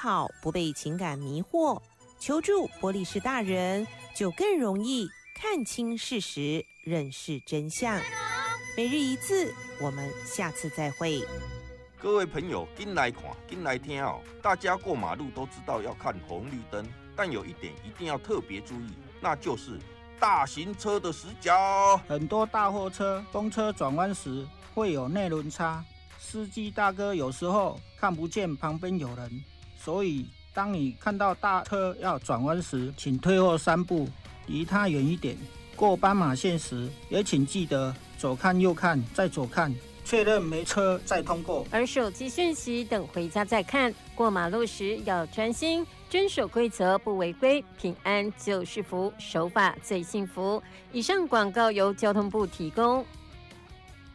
考，不被情感迷惑，求助玻璃士大人，就更容易看清事实，认识真相。每日一字，我们下次再会。 各位朋友，跟来看，跟来听哦。大家过马路都知道要看红绿灯，但有一点一定要特别注意，那就是大型车的死角。 很多大货车、公车转弯时会有内轮差，司机大哥有时候看不见旁边有人，所以当你看到大车要转弯时，请退后3步，离他远一点。过斑马线时，也请记得左看右看再左看，确认没车再通过。 而手机讯息等回家再看。过马路时要专心，遵守规则不违规，平安就是福，守法最幸福。以上广告由交通部提供。